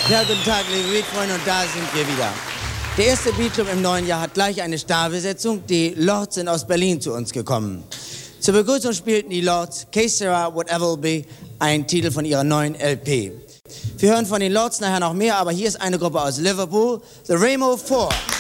Ja, guten Tag, liebe Beatfreunde, und da sind wir wieder. Der erste Beatclub im neuen Jahr hat gleich eine Starbesetzung. Die Lords sind aus Berlin zu uns gekommen. Zur Begrüßung spielten die Lords Que Sera Whatever Will Be, ein Titel von ihrer neuen LP. Wir hören von den Lords nachher noch mehr, aber hier ist eine Gruppe aus Liverpool, The Rainbow Four.